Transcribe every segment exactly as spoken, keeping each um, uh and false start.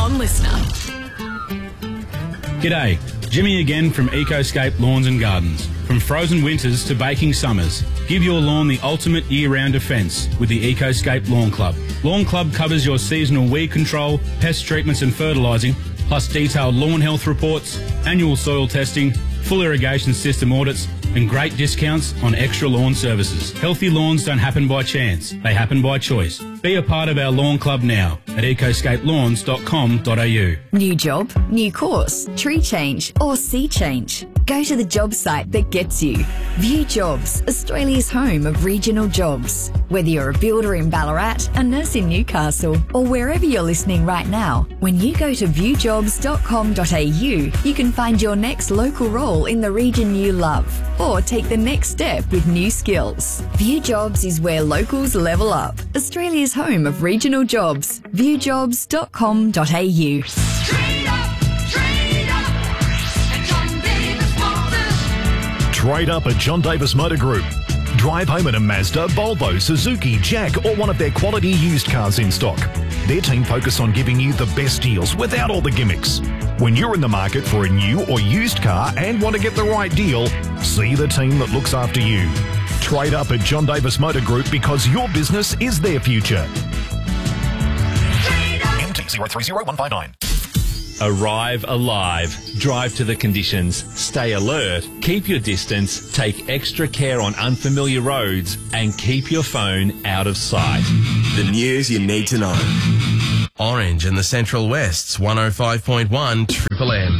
on Listener. G'day, Jimmy again from Ecoscape Lawns and Gardens. From frozen winters to baking summers, give your lawn the ultimate year-round defence with the Ecoscape Lawn Club. Lawn Club covers your seasonal weed control, pest treatments and fertilising, plus detailed lawn health reports, annual soil testing, full irrigation system audits and great discounts on extra lawn services. Healthy lawns don't happen by chance, they happen by choice. Be a part of our lawn club now at ecoscape lawns dot com dot a u. New job, new course, tree change or sea change. Go to the job site that gets you. View Jobs, Australia's home of regional jobs. Whether you're a builder in Ballarat, a nurse in Newcastle or wherever you're listening right now, when you go to view jobs dot com dot a u, you can find your next local role in the region you love or take the next step with new skills. View Jobs is where locals level up. Australia's home of regional jobs. view jobs dot com dot a u. Trade up, trade up at John Davis Motors. Trade up at John Davis Motor Group. Drive home in a Mazda, Volvo, Suzuki, Jack or one of their quality used cars in stock. Their team focus on giving you the best deals without all the gimmicks. When you're in the market for a new or used car and want to get the right deal, see the team that looks after you. Trade up at John Davis Motor Group because your business is their future. M T zero three zero one five nine. Arrive alive. Drive to the conditions. Stay alert. Keep your distance. Take extra care on unfamiliar roads and keep your phone out of sight. The news you need to know. Orange and the Central West's one oh five point one Triple M.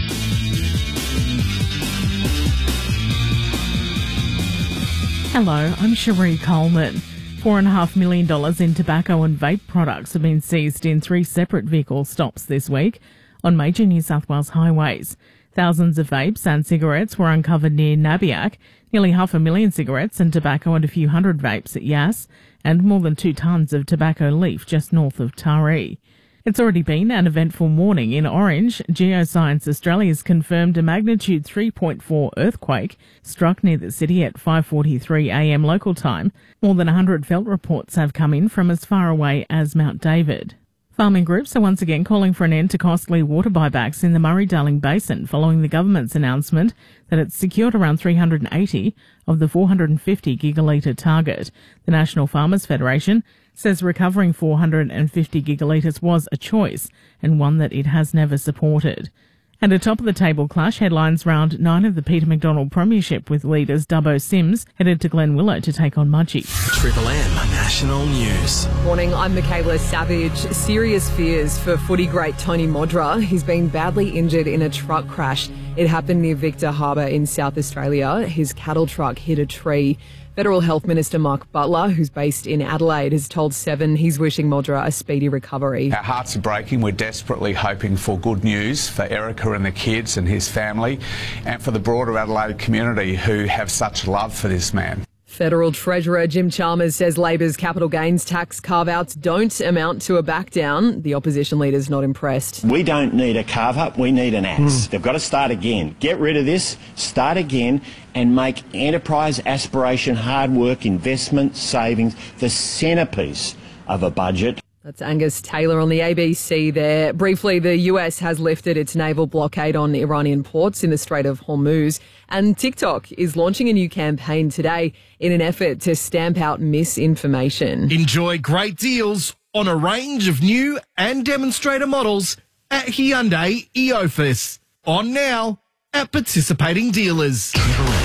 Hello, I'm Cherie Coleman. Four and a half million dollars in tobacco and vape products have been seized in three separate vehicle stops this week on major New South Wales highways. Thousands of vapes and cigarettes were uncovered near Nabiac, nearly half a million cigarettes and tobacco and a few hundred vapes at Yass, and more than two tonnes of tobacco leaf just north of Taree. It's already been an eventful morning in Orange. Geoscience Australia has confirmed a magnitude three point four earthquake struck near the city at five forty-three a m local time. More than one hundred felt reports have come in from as far away as Mount David. Farming groups are once again calling for an end to costly water buybacks in the Murray-Darling Basin following the government's announcement that it's secured around three hundred eighty of the four hundred fifty gigalitre target. The National Farmers Federation says recovering four hundred fifty gigalitres was a choice and one that it has never supported. And a top-of-the-table clash headlines round nine of the Peter McDonald Premiership with leaders Dubbo Sims headed to Glenwillow to take on Mudgee. Triple M National News. Morning, I'm Michaela Savage. Serious fears for footy great Tony Modra. He's been badly injured in a truck crash. It happened near Victor Harbour in South Australia. His cattle truck hit a tree. Federal Health Minister Mark Butler, who's based in Adelaide, has told Seven he's wishing Modra a speedy recovery. Our hearts are breaking. We're desperately hoping for good news for Erica and the kids and his family and for the broader Adelaide community who have such love for this man. Federal Treasurer Jim Chalmers says Labor's capital gains tax carve-outs don't amount to a back-down. The opposition leader's not impressed. We don't need a carve-up, we need an axe. Mm. They've got to start again. Get rid of this, start again, and make enterprise, aspiration, hard work, investment, savings the centrepiece of a budget. That's Angus Taylor on the A B C there. Briefly, the U S has lifted its naval blockade on Iranian ports in the Strait of Hormuz, and TikTok is launching a new campaign today in an effort to stamp out misinformation. Enjoy great deals on a range of new and demonstrator models at Hyundai Eofus. On now at participating dealers.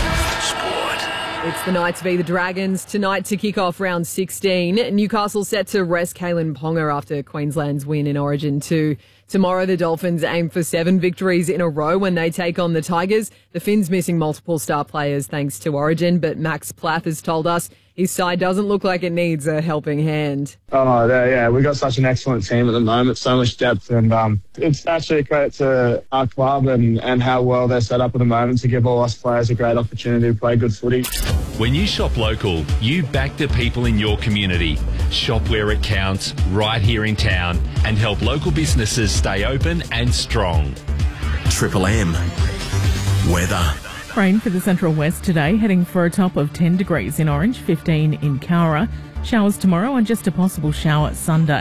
It's the night to be the Dragons. Tonight to kick off round sixteen. Newcastle set to rest Kalen Ponga after Queensland's win in Origin two. Tomorrow the Dolphins aim for seven victories in a row when they take on the Tigers. The Finns missing multiple star players thanks to Origin, but Max Plath has told us his side doesn't look like it needs a helping hand. Oh, yeah, we've got such an excellent team at the moment, so much depth, and um, it's actually a credit to our club and, and how well they're set up at the moment to give all us players a great opportunity to play good footy. When you shop local, you back the people in your community. Shop where it counts, right here in town, and help local businesses stay open and strong. Triple M. Weather. Rain for the Central West today, heading for a top of ten degrees in Orange, fifteen in Cowra. Showers tomorrow and just a possible shower Sunday.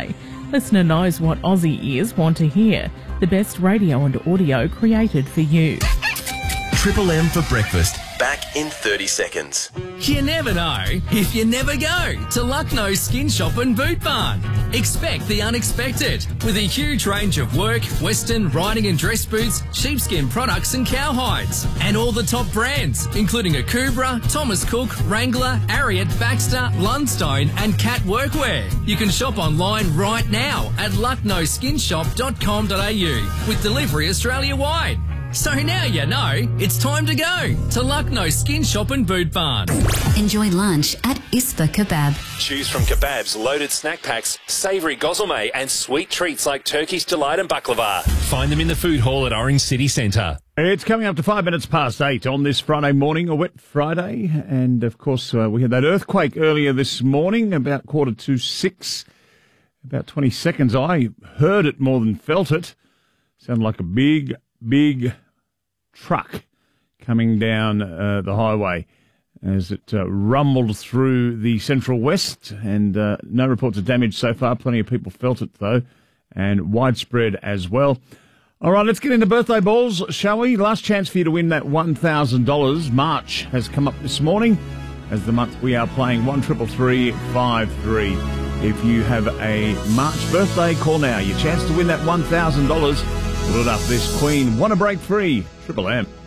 Listener knows what Aussie ears want to hear. The best radio and audio created for you. Triple M for breakfast. Back in thirty seconds. You never know if you never go to Lucknow Skin Shop and Boot Barn. Expect the unexpected with a huge range of work, western, riding and dress boots, sheepskin products and cowhides. And all the top brands, including Akubra, Thomas Cook, Wrangler, Ariat, Baxter, Lundstone and Cat Workwear. You can shop online right now at lucknow skin shop dot com dot a u with delivery Australia-wide. So now you know it's time to go to Lucknow Skin Shop and Boot Barn. Enjoy lunch at Ispa Kebab. Choose from kebabs, loaded snack packs, savoury gozleme and sweet treats like Turkish Delight and baklava. Find them in the food hall at Orange City Centre. It's coming up to five minutes past eight on this Friday morning, a wet Friday. And, of course, uh, we had that earthquake earlier this morning, about quarter to six, about twenty seconds. I heard it more than felt it. Sounded like a big, big truck coming down uh, the highway as it uh, rumbled through the Central West, and uh, no reports of damage so far. Plenty of people felt it, though, and widespread as well. All right, let's get into birthday balls, shall we? Last chance for you to win that one thousand dollars. March has come up this morning as the month we are playing one triple three five three. If you have a March birthday, call now. Your chance to win that one thousand dollars. We'll load up this Queen. Wanna Break Free. Triple M.